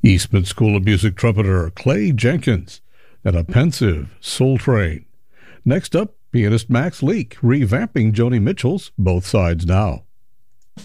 Eastman School of Music trumpeter Clay Jenkins and a pensive Soul Train. Next up, pianist Max Leake revamping Joni Mitchell's Both Sides Now.